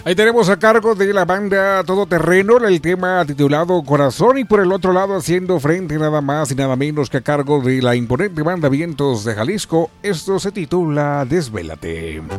Ahí tenemos a cargo de la banda Todoterreno el tema titulado Corazón, y por el otro lado, haciendo frente nada más y nada menos que a cargo de la imponente banda Vientos de Jalisco, esto se titula Desvélate.